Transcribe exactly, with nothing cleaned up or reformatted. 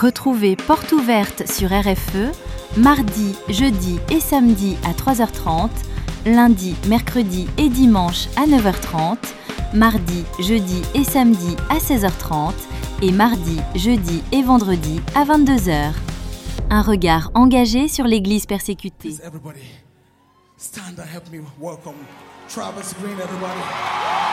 Retrouvez Porte ouverte sur R F E, mardi, jeudi et samedi à trois heures trente, lundi, mercredi et dimanche à neuf heures trente, mardi, jeudi et samedi à seize heures trente et mardi, jeudi et vendredi à vingt-deux heures. Un regard engagé sur l'Église persécutée. Please, everybody, stand and help me welcome Travis Green, everybody.